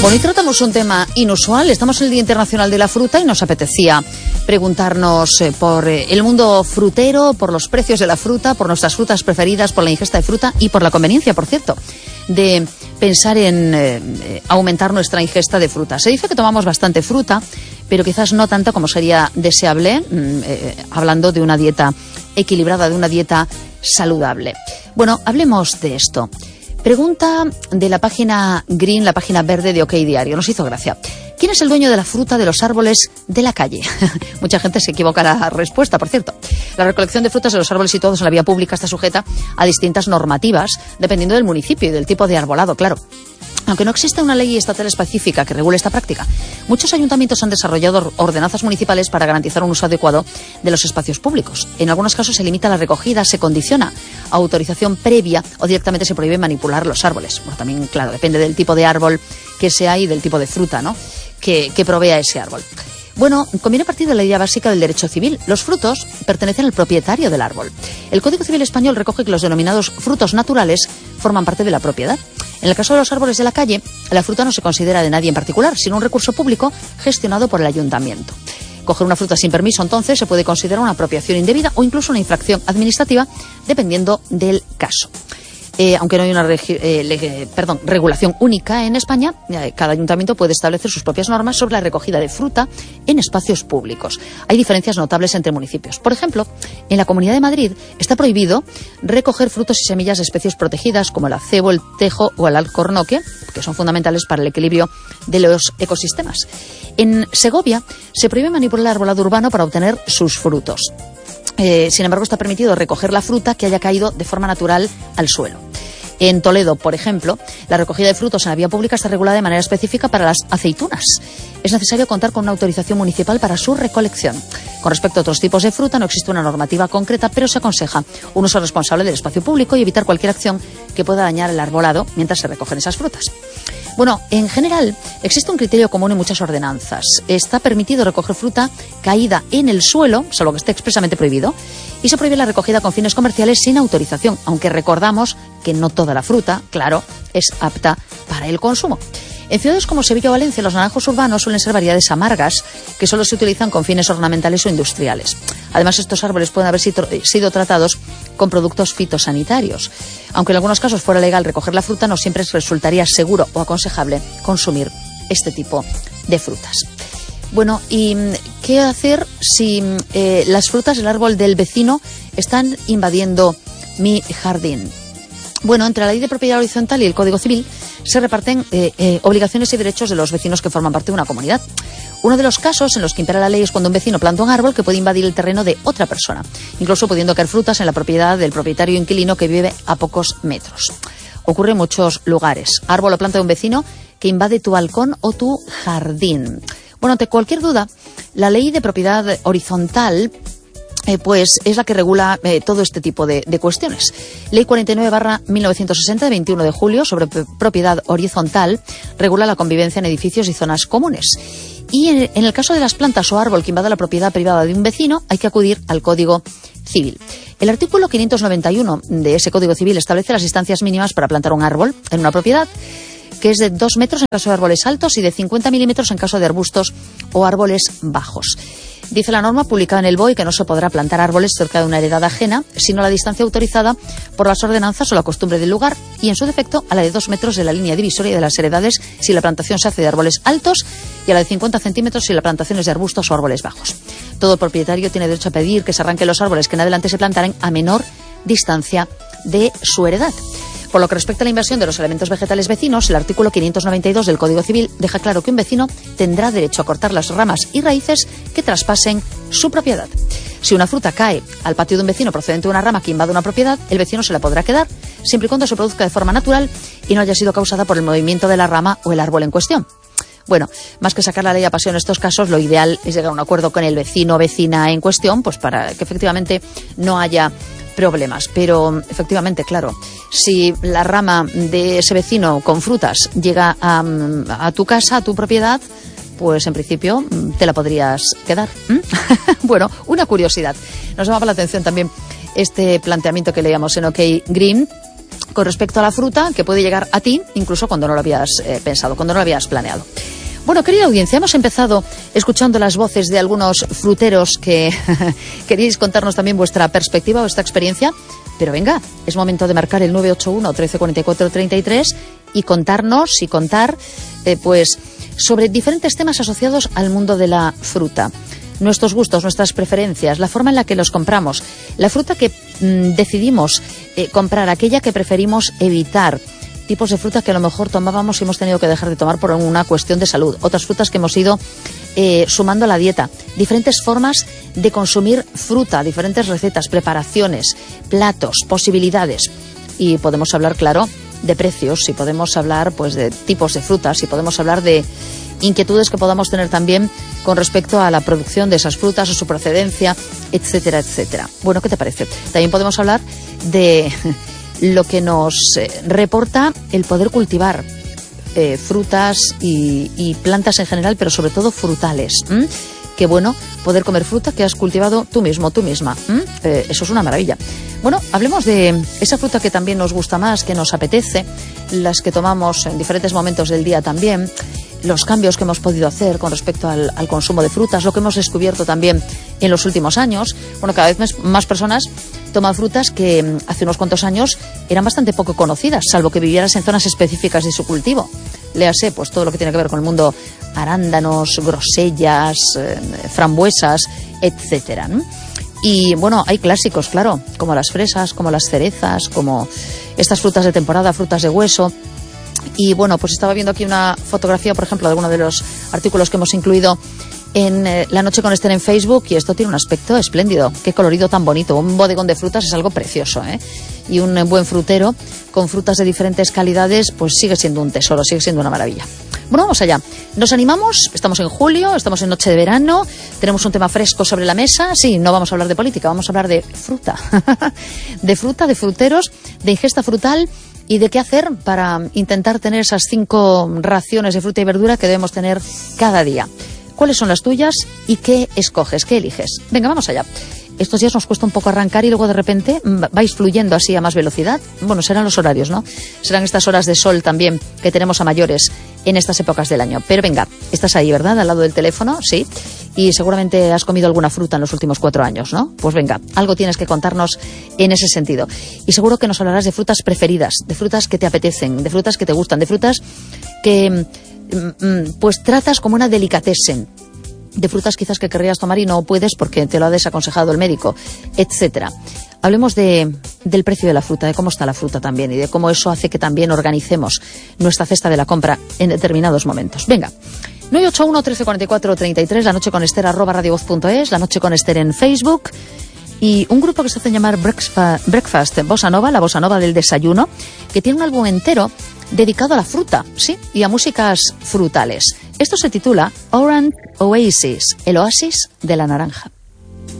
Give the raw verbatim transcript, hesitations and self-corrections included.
Bueno, hoy tratamos un tema inusual. Estamos en el Día Internacional de la Fruta y nos apetecía preguntarnos eh, por eh, el mundo frutero, por los precios de la fruta, por nuestras frutas preferidas, por la ingesta de fruta y por la conveniencia, por cierto, de pensar en eh, aumentar nuestra ingesta de fruta. Se dice que tomamos bastante fruta, pero quizás no tanto como sería deseable, eh, hablando de una dieta equilibrada, de una dieta saludable. Bueno, hablemos de esto. Pregunta de la página Green, la página verde de OK Diario. Nos hizo gracia. ¿Quién es el dueño de la fruta de los árboles de la calle? Mucha gente se equivoca la respuesta, por cierto. La recolección de frutas de los árboles situados en la vía pública está sujeta a distintas normativas, dependiendo del municipio y del tipo de arbolado, claro. Aunque no existe una ley estatal específica que regule esta práctica, muchos ayuntamientos han desarrollado ordenanzas municipales para garantizar un uso adecuado de los espacios públicos. En algunos casos se limita la recogida, se condiciona a autorización previa o directamente se prohíbe manipular los árboles. Bueno, también, claro, depende del tipo de árbol que sea y del tipo de fruta, ¿no?, que, que provea ese árbol. Bueno, conviene partir de la idea básica del derecho civil. Los frutos pertenecen al propietario del árbol. El Código Civil español recoge que los denominados frutos naturales forman parte de la propiedad. En el caso de los árboles de la calle, la fruta no se considera de nadie en particular, sino un recurso público gestionado por el ayuntamiento. Coger una fruta sin permiso, entonces, se puede considerar una apropiación indebida o incluso una infracción administrativa, dependiendo del caso. Eh, aunque no hay una regi- eh, le- perdón, regulación única en España, eh, cada ayuntamiento puede establecer sus propias normas sobre la recogida de fruta en espacios públicos. Hay diferencias notables entre municipios. Por ejemplo, en la Comunidad de Madrid está prohibido recoger frutos y semillas de especies protegidas como el acebo, el tejo o el alcornoque, que son fundamentales para el equilibrio de los ecosistemas. En Segovia se prohíbe manipular el arbolado urbano para obtener sus frutos. Eh, sin embargo, está permitido recoger la fruta que haya caído de forma natural al suelo. En Toledo, por ejemplo, la recogida de frutos en la vía pública está regulada de manera específica para las aceitunas. Es necesario contar con una autorización municipal para su recolección. Con respecto a otros tipos de fruta, no existe una normativa concreta, pero se aconseja un uso responsable del espacio público y evitar cualquier acción que pueda dañar el arbolado mientras se recogen esas frutas. Bueno, en general, existe un criterio común en muchas ordenanzas. Está permitido recoger fruta caída en el suelo, salvo que esté expresamente prohibido, y se prohíbe la recogida con fines comerciales sin autorización, aunque recordamos que no toda la fruta, claro, es apta para el consumo. En ciudades como Sevilla o Valencia, los naranjos urbanos suelen ser variedades amargas que solo se utilizan con fines ornamentales o industriales. Además, estos árboles pueden haber sido tratados con productos fitosanitarios. Aunque en algunos casos fuera legal recoger la fruta, no siempre resultaría seguro o aconsejable consumir este tipo de frutas. Bueno, ¿y qué hacer si eh, las frutas del árbol del vecino están invadiendo mi jardín? Bueno, entre la Ley de Propiedad Horizontal y el Código Civil se reparten eh, eh, obligaciones y derechos de los vecinos que forman parte de una comunidad. Uno de los casos en los que impera la ley es cuando un vecino planta un árbol que puede invadir el terreno de otra persona, incluso pudiendo caer frutas en la propiedad del propietario inquilino que vive a pocos metros. Ocurre en muchos lugares. Árbol o planta de un vecino que invade tu balcón o tu jardín. Bueno, ante cualquier duda, la Ley de Propiedad Horizontal Eh, pues es la que regula eh, todo este tipo de, de cuestiones. Ley cuarenta y nueve barra mil novecientos sesenta, de veintiuno de julio, sobre p- propiedad horizontal, regula la convivencia en edificios y zonas comunes. Y en, en el caso de las plantas o árbol que invada la propiedad privada de un vecino, hay que acudir al Código Civil. El artículo quinientos noventa y uno de ese Código Civil establece las distancias mínimas para plantar un árbol en una propiedad, que es de dos metros en caso de árboles altos y de cincuenta milímetros en caso de arbustos o árboles bajos. Dice la norma publicada en el B O E que no se podrá plantar árboles cerca de una heredad ajena, sino a la distancia autorizada por las ordenanzas o la costumbre del lugar y, en su defecto, a la de dos metros de la línea divisoria de las heredades si la plantación se hace de árboles altos y a la de cincuenta centímetros si la plantación es de arbustos o árboles bajos. Todo propietario tiene derecho a pedir que se arranquen los árboles que en adelante se plantaren a menor distancia de su heredad. Por lo que respecta a la invasión de los elementos vegetales vecinos, el artículo quinientos noventa y dos del Código Civil deja claro que un vecino tendrá derecho a cortar las ramas y raíces que traspasen su propiedad. Si una fruta cae al patio de un vecino procedente de una rama que invade una propiedad, el vecino se la podrá quedar, siempre y cuando se produzca de forma natural y no haya sido causada por el movimiento de la rama o el árbol en cuestión. Bueno, más que sacar la ley a paseo en estos casos, lo ideal es llegar a un acuerdo con el vecino o vecina en cuestión, pues para que efectivamente no haya problemas. Pero efectivamente, claro, si la rama de ese vecino con frutas llega a, a tu casa, a tu propiedad, pues en principio te la podrías quedar. ¿Mm? Bueno, una curiosidad. Nos llamaba la atención también este planteamiento que leíamos en OK Green, con respecto a la fruta que puede llegar a ti, incluso cuando no lo habías eh, pensado, cuando no lo habías planeado. Bueno, querida audiencia, hemos empezado escuchando las voces de algunos fruteros que queréis contarnos también vuestra perspectiva, vuestra experiencia. Pero venga, es momento de marcar el nueve ocho uno, trece cuarenta y cuatro, treinta y tres y contarnos y contar eh, pues sobre diferentes temas asociados al mundo de la fruta. Nuestros gustos, nuestras preferencias, la forma en la que los compramos, la fruta que mmm, decidimos eh, comprar, aquella que preferimos evitar, tipos de fruta que a lo mejor tomábamos y hemos tenido que dejar de tomar por una cuestión de salud, otras frutas que hemos ido eh, sumando a la dieta, diferentes formas de consumir fruta, diferentes recetas, preparaciones, platos, posibilidades. Y podemos hablar, claro, de precios, y podemos hablar pues de tipos de frutas, y podemos hablar de inquietudes que podamos tener también con respecto a la producción de esas frutas o su procedencia, etcétera, etcétera. Bueno, ¿qué te parece? También podemos hablar de lo que nos eh, reporta el poder cultivar eh, frutas y, y plantas en general, pero sobre todo frutales. ¿m? Qué bueno poder comer fruta que has cultivado tú mismo, tú misma. Eh, eso es una maravilla. Bueno, hablemos de esa fruta que también nos gusta más, que nos apetece, las que tomamos en diferentes momentos del día también, los cambios que hemos podido hacer con respecto al, al consumo de frutas, lo que hemos descubierto también en los últimos años. Bueno, cada vez más, más personas toman frutas que hace unos cuantos años eran bastante poco conocidas, salvo que vivieras en zonas específicas de su cultivo. Léase, pues todo lo que tiene que ver con el mundo arándanos, grosellas, eh, frambuesas, etcétera, ¿no? Y bueno, hay clásicos, claro, como las fresas, como las cerezas, como estas frutas de temporada, frutas de hueso. Y bueno, pues estaba viendo aquí una fotografía, por ejemplo, de alguno de los artículos que hemos incluido en eh, La Noche con Esther en Facebook, y esto tiene un aspecto espléndido. Qué colorido tan bonito. Un bodegón de frutas es algo precioso, ¿eh? Y un eh, buen frutero con frutas de diferentes calidades, pues sigue siendo un tesoro, sigue siendo una maravilla. Bueno, vamos allá. Nos animamos, estamos en julio, estamos en noche de verano, tenemos un tema fresco sobre la mesa. Sí, no vamos a hablar de política, vamos a hablar de fruta. De fruta, de fruteros, de ingesta frutal y de qué hacer para intentar tener esas cinco raciones de fruta y verdura que debemos tener cada día. ¿Cuáles son las tuyas y qué escoges, qué eliges? Venga, vamos allá. Estos días nos cuesta un poco arrancar y luego de repente vais fluyendo así a más velocidad. Bueno, serán los horarios, ¿no? Serán estas horas de sol también que tenemos a mayores en estas épocas del año. Pero venga, estás ahí, ¿verdad? Al lado del teléfono, sí. Y seguramente has comido alguna fruta en los últimos cuatro años, ¿no? Pues venga, algo tienes que contarnos en ese sentido. Y seguro que nos hablarás de frutas preferidas, de frutas que te apetecen, de frutas que te gustan, de frutas que pues tratas como una delicatessen, de frutas quizás que querrías tomar y no puedes porque te lo ha desaconsejado el médico, etcétera. Hablemos de, del precio de la fruta, de cómo está la fruta también y de cómo eso hace que también organicemos nuestra cesta de la compra en determinados momentos. Venga, nueve ocho uno, trece cuarenta y cuatro, treinta y tres, La Noche con Esther, arroba radiovoz punto es, La Noche con Esther en Facebook. Y un grupo que se hace llamar Breakfast, Breakfast Bossa Nova, la Bossa Nova del desayuno, que tiene un álbum entero dedicado a la fruta, sí, y a músicas frutales. Esto se titula Orange Oasis, el oasis de la naranja.